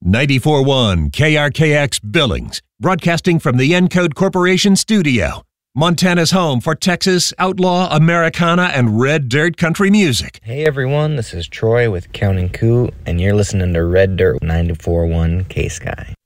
94.1 KRKX Billings, broadcasting from the Encode Corporation studio. Montana's home for Texas, outlaw, Americana, and red dirt country music. Hey everyone, this is Troy with Counting Coup, and you're listening to Red Dirt 94.1 K-Sky.